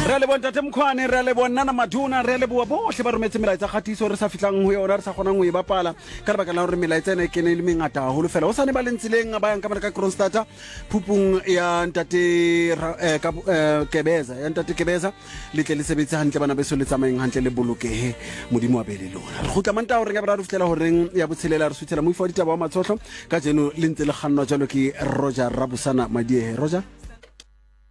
Re le bontate Mkhwane, re le bonna Maduna, re le bua bohle ba rometse melaetsa kgatiso re sa fitlang ho yona re sa kgonang ho e bapala ka lebaka la hore melaetsa ena e kene le mengata haholo fela ho sane ba lentsileng ba yang ka ka Kronstadt phupung ya ntate Kebeza le tle le sebetse hantle bana beso le tsamayeng hantle le bolokehe modimo wa bele lona re khutla manta hore ga ba re fitlela hore ya botshelela re suthela mo ifo ditaba wa matsohlo ka jeno le ntse le kgannwa jalo ke Roger Rabusana Madiehe. Roger.